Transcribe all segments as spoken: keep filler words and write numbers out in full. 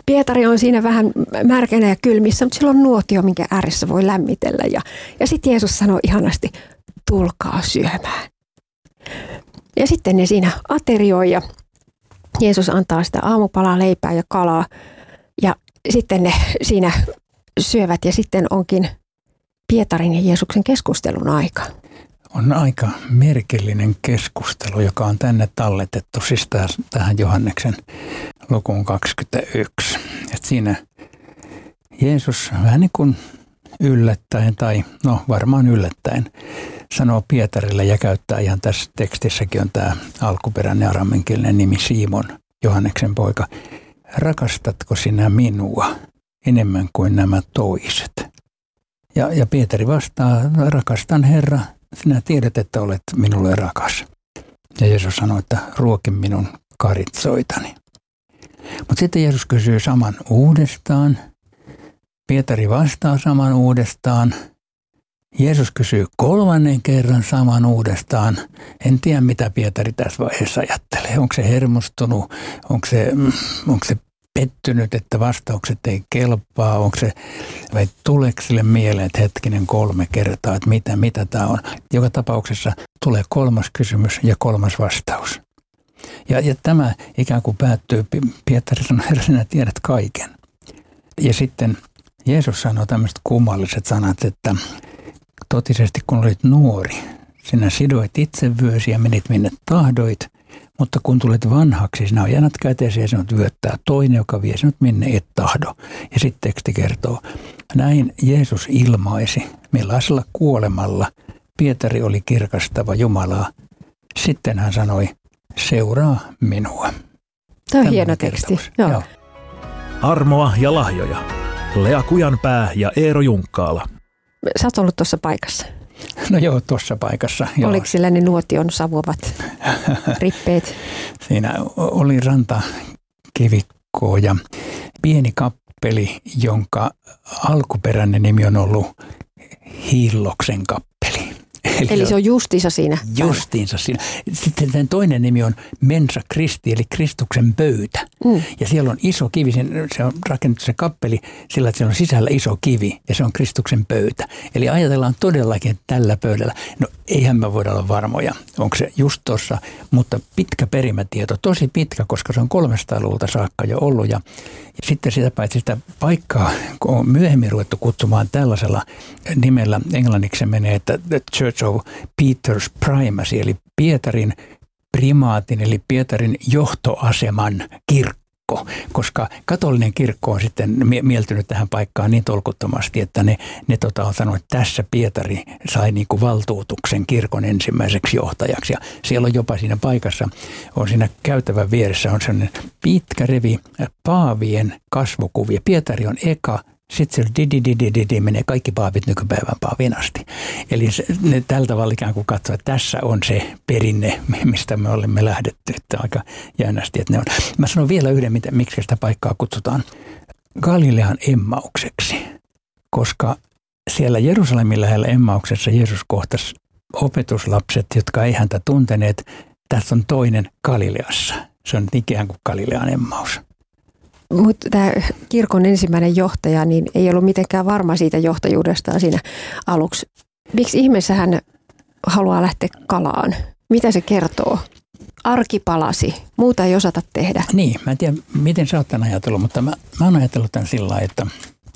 Pietari on siinä vähän märkänä ja kylmissä, mutta sillä on nuotio, minkä ääressä voi lämmitellä. Ja, ja sitten Jeesus sanoo ihanasti, tulkaa syömään. Ja sitten ne siinä aterioi ja Jeesus antaa sitä aamupalaa, leipää ja kalaa. Ja sitten ne siinä syövät ja sitten onkin Pietarin ja Jeesuksen keskustelun aika. On aika merkillinen keskustelu, joka on tänne talletettu, siis tähän Johanneksen lukuun kaksikymmentäyksi. Et siinä Jeesus vähän niin kuin yllättäen, tai no varmaan yllättäen, sanoo Pietarille ja käyttää ihan tässä tekstissäkin on tämä alkuperäinen araamenkielinen nimi Simon, Johanneksen poika. Rakastatko sinä minua enemmän kuin nämä toiset? Ja, ja Pietari vastaa, rakastan Herra, sinä tiedät, että olet minulle rakas. Ja Jeesus sanoi, että ruoki minun karitsoitani. Mutta sitten Jeesus kysyy saman uudestaan. Pietari vastaa saman uudestaan. Jeesus kysyy kolmannen kerran saman uudestaan. En tiedä, mitä Pietari tässä vaiheessa ajattelee. Onko se hermostunut? Onko se, onko se pettynyt, että vastaukset ei kelpaa? Onko se, vai tuleeko sille mieleen, että hetkinen kolme kertaa, että mitä, mitä tämä on? Joka tapauksessa tulee kolmas kysymys ja kolmas vastaus. Ja, ja tämä ikään kuin päättyy, Pietari sanoo, Herra, sinä tiedät kaiken. Ja sitten Jeesus sanoo tämmöiset kummalliset sanat, että totisesti kun olit nuori, sinä sidoit itsevyösi ja menit minne tahdoit, mutta kun tulet vanhaksi, sinä ojennat käteesi ja sinut vyöttää toinen, joka vie sinut minne et tahdo. Ja sitten teksti kertoo, näin Jeesus ilmaisi, millaisella kuolemalla Pietari oli kirkastava Jumalaa. Sitten hän sanoi, seuraa minua. Tämä on hieno teksti. Joo. Joo. Armoa ja lahjoja. Lea Kujanpää ja Eero Junkkaala. Sä oot ollut tuossa paikassa. No joo, tuossa paikassa. Joo. Oliko sillä ne nuotion savuavat rippeet? Siinä oli rantakivikkoa ja pieni kappeli, jonka alkuperäinen nimi on ollut Hilloksen kappeli. Eli, eli se on justiinsa siinä. Justiinsa siinä. Sitten sen toinen nimi on Mensa Christi, eli Kristuksen pöytä. Mm. Ja siellä on iso kivi, se on rakennettu se kappeli sillä, että siellä on sisällä iso kivi ja se on Kristuksen pöytä. Eli ajatellaan todellakin, että tällä pöydällä, no eihän me voida olla varmoja, onko se just tuossa, mutta pitkä perimätieto, tosi pitkä, koska se on kolmesataaluvulta saakka jo ollut. Ja, ja sitten sitä paitsi sitä paikkaa, kun on myöhemmin ruvettu kutsumaan tällaisella nimellä, englanniksi se menee, että The Church of Peter's Primacy, eli Pietarin primaatin, eli Pietarin johtoaseman kirkko, koska katolinen kirkko on sitten mieltynyt tähän paikkaan niin tolkuttomasti, että ne, ne tota, on sanonut, että tässä Pietari sai niin kuin valtuutuksen kirkon ensimmäiseksi johtajaksi. Ja siellä on jopa siinä paikassa, on siinä käytävän vieressä, on sellainen pitkä revi paavien kasvokuvia. Pietari on eka. Sitten se di, di, di, di, di, di, menee kaikki paavit nykypäivän paaviin asti. Eli se, ne tällä tavalla ikään kuin katsoo, että tässä on se perinne, mistä me olemme lähdetty. Että aika jännästi, että ne on. Mä sanon vielä yhden, mitä, miksi sitä paikkaa kutsutaan Galilean Emmaukseksi. Koska siellä Jerusalemin lähellä Emmauksessa Jeesus kohtasi opetuslapset, jotka ei häntä tunteneet. Tässä on toinen Galileassa. Se on ikään kuin Galilean Emmaus. Mutta tämä kirkon ensimmäinen johtaja niin ei ollut mitenkään varma siitä johtajuudestaan siinä aluksi. Miksi ihmeessä hän haluaa lähteä kalaan? Mitä se kertoo? Arki palasi. Muuta ei osata tehdä. Niin, mä en tiedä, miten sä oot tämän ajatellut, mutta mä, mä oon ajatellut tämän sillä lailla, että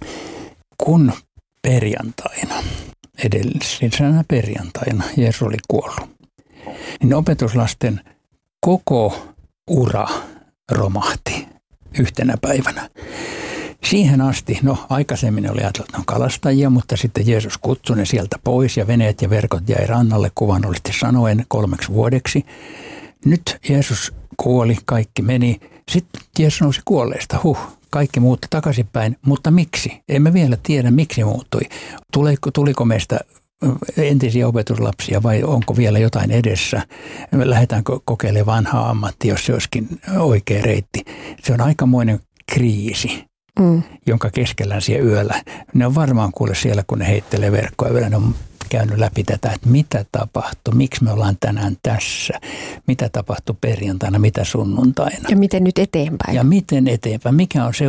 kun perjantaina, edellisenä perjantaina Jeesus oli kuollut, niin opetuslasten koko ura romahti yhtenä päivänä. Siihen asti, no aikaisemmin oli ajatellut, että ne on kalastajia, mutta sitten Jeesus kutsui ne sieltä pois ja veneet ja verkot jäi rannalle kuvannollisesti sanoen kolmeksi vuodeksi. Nyt Jeesus kuoli, kaikki meni. Sitten Jeesus nousi kuolleista, huh, kaikki muutti takaisinpäin, mutta miksi? Emme vielä tiedä, miksi muuttui. Tuliko, tuliko meistä entisiä opetuslapsia vai onko vielä jotain edessä? Lähdetäänkö kokeilemaan vanhaa ammattia, jos se olisikin oikea reitti? Se on aikamoinen kriisi, mm. jonka keskellään siellä yöllä. Ne on varmaan kuule siellä, kun ne heittelee verkkoa yöllä, ne on käynyt läpi tätä, että mitä tapahtui, miksi me ollaan tänään tässä, mitä tapahtui perjantaina, mitä sunnuntaina. Ja miten nyt eteenpäin. Ja miten eteenpäin, mikä on se